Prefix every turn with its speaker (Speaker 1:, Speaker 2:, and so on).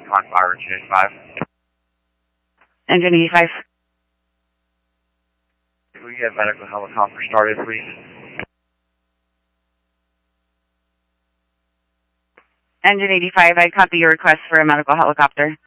Speaker 1: Fire, Engine 85.
Speaker 2: Engine 85.
Speaker 1: Can we get medical helicopter started, please?
Speaker 2: Engine 85, I copy your request for a medical helicopter.